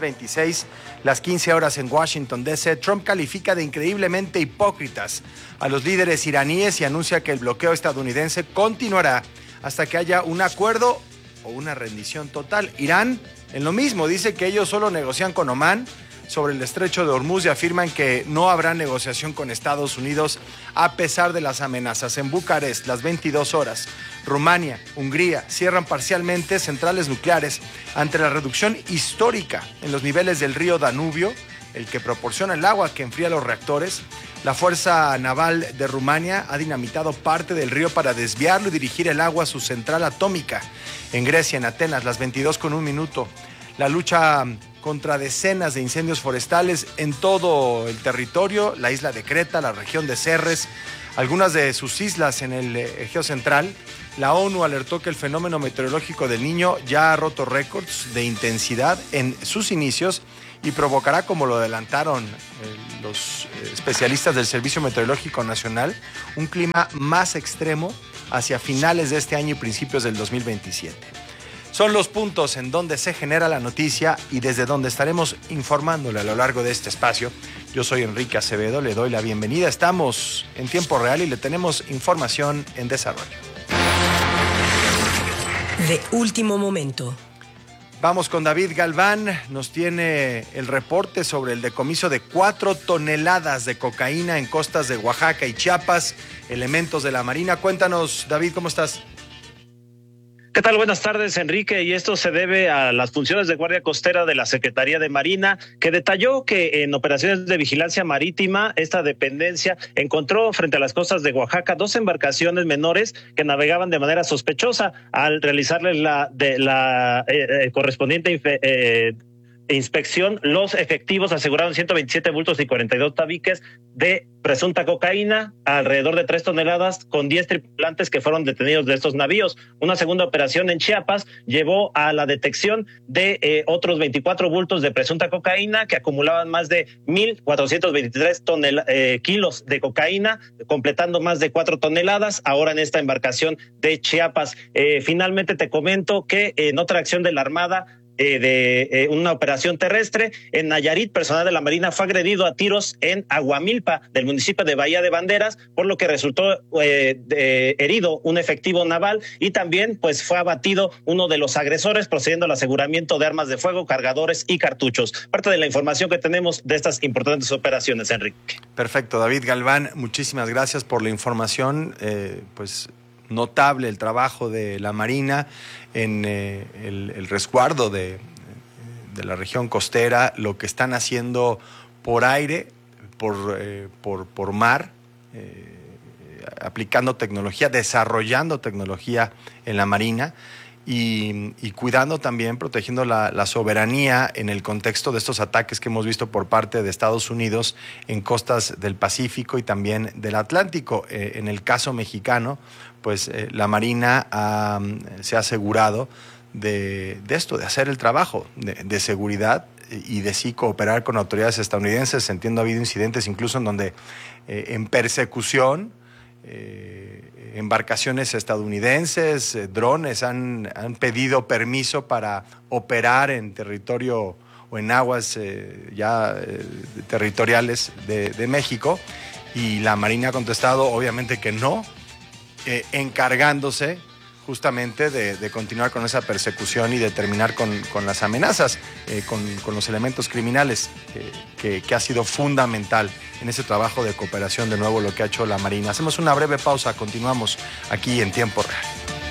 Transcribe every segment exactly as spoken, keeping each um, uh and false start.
veintiséis, las quince horas en Washington, D C, Trump califica de increíblemente hipócritas a los líderes iraníes y anuncia que el bloqueo estadounidense continuará hasta que haya un acuerdo o una rendición total. Irán, en lo mismo, dice que ellos solo negocian con Omán sobre el estrecho de Hormuz y afirman que no habrá negociación con Estados Unidos a pesar de las amenazas. En Bucarest, las veintidós horas, Rumania, Hungría cierran parcialmente centrales nucleares ante la reducción histórica en los niveles del río Danubio, el que proporciona el agua que enfría los reactores. La Fuerza Naval de Rumania ha dinamitado parte del río para desviarlo y dirigir el agua a su central atómica. En Grecia, en Atenas, las veintidós con un minuto, la lucha contra decenas de incendios forestales en todo el territorio, la isla de Creta, la región de Serres, algunas de sus islas en el Egeo Central. La ONU alertó que el fenómeno meteorológico del Niño ya ha roto récords de intensidad en sus inicios y provocará, como lo adelantaron eh, los especialistas del Servicio Meteorológico Nacional, un clima más extremo hacia finales de este año y principios del dos mil veintisiete. Son los puntos en donde se genera la noticia y desde donde estaremos informándole a lo largo de este espacio. Yo soy Enrique Acevedo, le doy la bienvenida. Estamos en tiempo real y le tenemos información en desarrollo. De último momento. Vamos con David Galván, nos tiene el reporte sobre el decomiso de cuatro toneladas de cocaína en costas de Oaxaca y Chiapas, elementos de la Marina. Cuéntanos, David, ¿cómo estás? ¿Qué tal? Buenas tardes, Enrique. Y esto se debe a las funciones de Guardia Costera de la Secretaría de Marina, que detalló que en operaciones de vigilancia marítima, esta dependencia encontró frente a las costas de Oaxaca dos embarcaciones menores que navegaban de manera sospechosa. Al realizarles la, de, la eh, eh, correspondiente eh, inspección, los efectivos aseguraron ciento veintisiete bultos y cuarenta y dos tabiques de presunta cocaína, alrededor de tres toneladas, con diez tripulantes que fueron detenidos de estos navíos. Una segunda operación en Chiapas llevó a la detección de eh, otros veinticuatro bultos de presunta cocaína que acumulaban más de mil cuatrocientos veintitrés tonel- eh, kilos de cocaína, completando más de cuatro toneladas ahora en esta embarcación de Chiapas. Eh, finalmente te comento que en otra acción de la Armada, Eh, de eh, una operación terrestre en Nayarit, personal de la Marina fue agredido a tiros en Aguamilpa del municipio de Bahía de Banderas, por lo que resultó eh, de, herido un efectivo naval y también pues fue abatido uno de los agresores, procediendo al aseguramiento de armas de fuego, cargadores y cartuchos. Parte de la información que tenemos de estas importantes operaciones, Enrique. Perfecto, David Galván, muchísimas gracias por la información. Eh, pues notable el trabajo de la Marina en eh, el, el resguardo de, de la región costera, lo que están haciendo por aire, por, eh, por, por mar, eh, aplicando tecnología, desarrollando tecnología en la Marina y, y cuidando también, protegiendo la, la soberanía en el contexto de estos ataques que hemos visto por parte de Estados Unidos en costas del Pacífico y también del Atlántico. Eh, en el caso mexicano, pues eh, la Marina ha, se ha asegurado de, de esto, de hacer el trabajo de, de seguridad y de sí cooperar con autoridades estadounidenses. Entiendo, ha habido incidentes incluso en donde eh, en persecución, eh, embarcaciones estadounidenses, eh, drones han, han pedido permiso para operar en territorio o en aguas eh, ya eh, territoriales de, de México, y la Marina ha contestado obviamente que no, Eh, encargándose justamente de, de continuar con esa persecución y de terminar con, con las amenazas, eh, con, con los elementos criminales, eh, que, que ha sido fundamental en ese trabajo de cooperación, de nuevo, lo que ha hecho la Marina. Hacemos una breve pausa, continuamos aquí en Tiempo Real.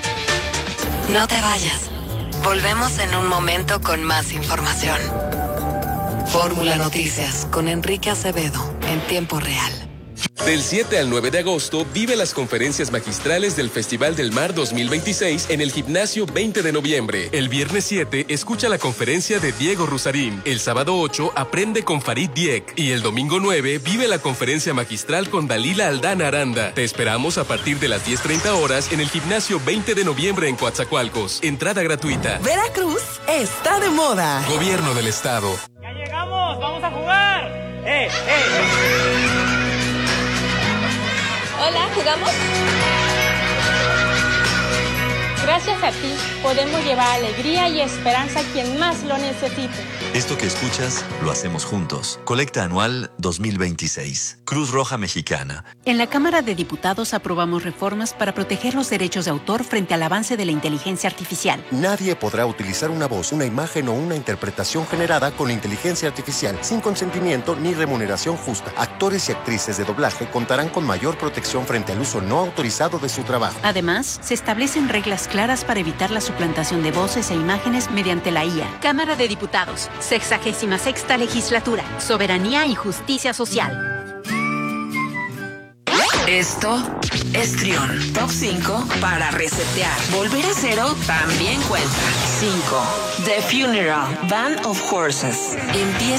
No te vayas. Volvemos en un momento con más información. Fórmula Noticias con Enrique Acevedo en Tiempo Real. Del siete al nueve de agosto, vive las conferencias magistrales del Festival del Mar dos mil veintiséis en el Gimnasio veinte de noviembre. El viernes siete, escucha la conferencia de Diego Rusarín. El sábado ocho, aprende con Farid Diek. Y el domingo nueve, vive la conferencia magistral con Dalila Aldana Aranda. Te esperamos a partir de las diez treinta horas en el Gimnasio veinte de noviembre en Coatzacoalcos. Entrada gratuita. Veracruz está de moda. Gobierno del Estado. ¡Ya llegamos! ¡Vamos a jugar! ¡Eh, eh, eh! Hola, ¿jugamos? Gracias a ti podemos llevar alegría y esperanza a quien más lo necesite. Esto que escuchas lo hacemos juntos. Colecta anual dos mil veintiséis. Cruz Roja Mexicana. En la Cámara de Diputados aprobamos reformas para proteger los derechos de autor frente al avance de la inteligencia artificial. Nadie podrá utilizar una voz, una imagen o una interpretación generada con inteligencia artificial sin consentimiento ni remuneración justa. Actores y actrices de doblaje contarán con mayor protección frente al uso no autorizado de su trabajo. Además, se establecen reglas claras para evitar la suplantación de voces e imágenes mediante la I A. Cámara de Diputados, sexagésima sexta legislatura, soberanía y justicia social. Esto es Trión. Top cinco para resetear. Volver a cero también cuenta. cinco. The Funeral, Band of Horses. Empieza